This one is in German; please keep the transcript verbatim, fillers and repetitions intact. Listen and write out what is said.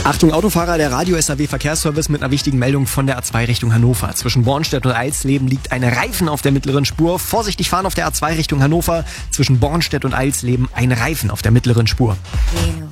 Achtung Autofahrer, der Radio-S A W Verkehrsservice mit einer wichtigen Meldung von der A zwei Richtung Hannover. Zwischen Bornstedt und Eilsleben liegt ein Reifen auf der mittleren Spur. Vorsichtig fahren auf der A zwei Richtung Hannover. Zwischen Bornstedt und Eilsleben ein Reifen auf der mittleren Spur.